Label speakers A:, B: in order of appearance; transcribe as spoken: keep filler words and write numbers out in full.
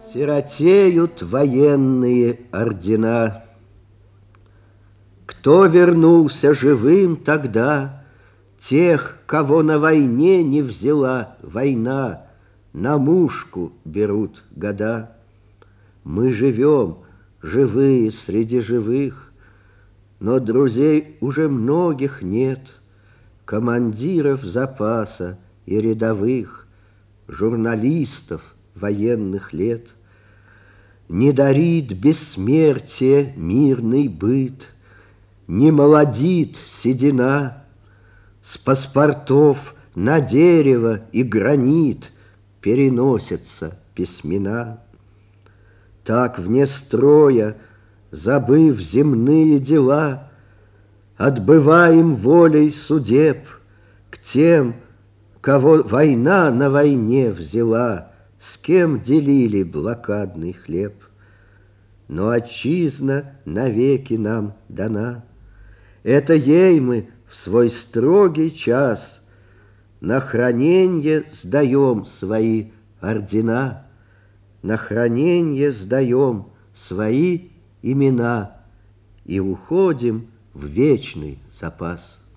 A: Сиротеют военные ордена. Кто вернулся живым тогда? Тех, кого на войне не взяла война, на мушку берут года. Мы живем, живые среди живых, но друзей уже многих нет, командиров запаса и рядовых, журналистов военных лет. Не дарит бессмертие мирный быт, не молодит седина, с паспортов на дерево и гранит переносятся письмена. Так вне строя, забыв земные дела, отбываем волей судеб к тем, кого война на войне взяла, с кем делили блокадный хлеб. Но отчизна навеки нам дана, это ей мы в свой строгий час на храненье сдаем свои ордена, на храненье сдаем свои имена и уходим в вечный запас.